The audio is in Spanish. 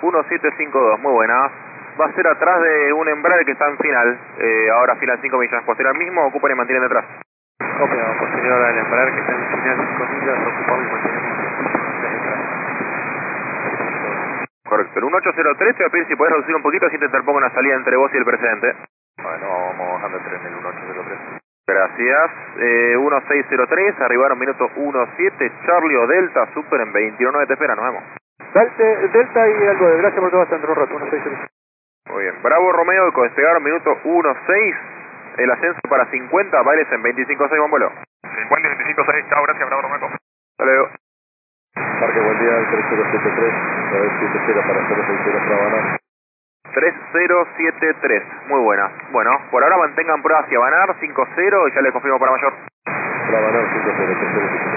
1752, muy buena. Va a ser atrás de un Embraer que está en final, ahora fila 5 millas. Posterior al mismo, ocupan y mantienen detrás. Copia, posterior al Embraer que está en final 5 millas, ocupamos y mantenemos detrás. Correcto, el 1803 te voy a pedir si podés reducir un poquito, así te interpongo una salida entre vos y el presente. Bueno, vamos bajando el tren en el 1803. Gracias. 1603, arribaron minuto 17, Charlie o Delta, Super en 21.9 te espera, nos vemos. Delta y algo de gracias por todo hasta dentro de un rato, 1603. Muy bien, Bravo Romeo, despegaron minuto 16, el ascenso para 50, bailes en 25.6, buen vuelo. 50 y 25.6, chao, gracias, Bravo Romeo. Hasta luego. Parque, buen día, el 3073, a ver si te espera para hacer el 60 para Banar. 3073, muy buena. Bueno, por ahora mantengan prueba hacia Banar, 5-0 y ya les confirmo para mayor. Para Banar, 50, 3073.